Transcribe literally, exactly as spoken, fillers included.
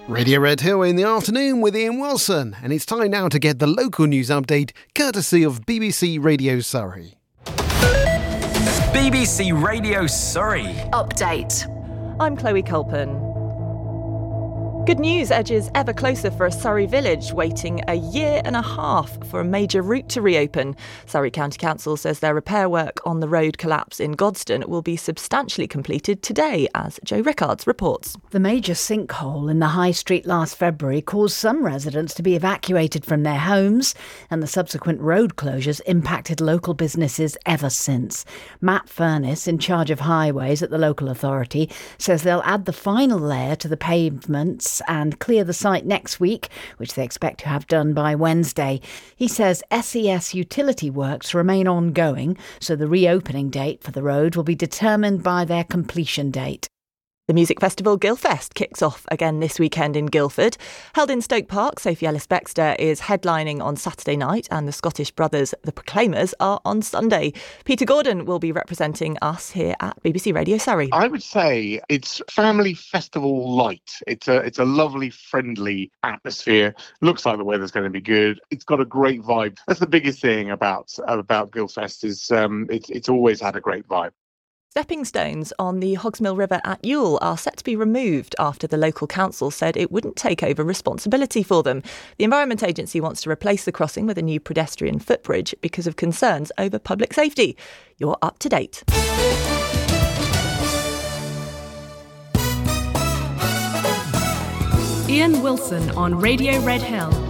Radio Red Hill in the afternoon with Ian Wilson, and it's time now to get the local news update courtesy of B B C Radio Surrey. B B C Radio Surrey Update. I'm Chloe Culpen. Good news edges ever closer for a Surrey village waiting a year and a half for a major route to reopen. Surrey County Council says their repair work on the road collapse in Godstone will be substantially completed today, as Joe Rickards reports. The major sinkhole in the High Street last February caused some residents to be evacuated from their homes, and the subsequent road closures impacted local businesses ever since. Matt Furness, in charge of highways at the local authority, says they'll add the final layer to the pavements and clear the site next week, which they expect to have done by Wednesday. He says S E S utility works remain ongoing, so the reopening date for the road will be determined by their completion date. The music festival Guildfest kicks off again this weekend in Guildford. Held in Stoke Park, Sophie Ellis-Bextor is headlining on Saturday night and the Scottish brothers The Proclaimers are on Sunday. Peter Gordon will be representing us here at B B C Radio Surrey. I would say it's family festival light. It's a it's a lovely, friendly atmosphere. Looks like the weather's going to be good. It's got a great vibe. That's the biggest thing about about Guildfest is um, it's it's always had a great vibe. Stepping stones on the Hogsmill River at Ewell are set to be removed after the local council said it wouldn't take over responsibility for them. The Environment Agency wants to replace the crossing with a new pedestrian footbridge because of concerns over public safety. You're up to date. Ian Wilson on Radio Red Hill.